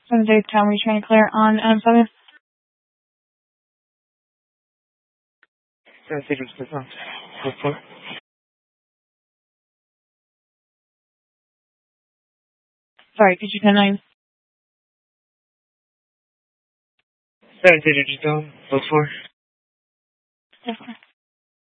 From the daytime, were you trying to clear on M7? 7-6 on. Go for it. Sorry, could you 10-9? 7-6 on. Go for it. Yes, sir.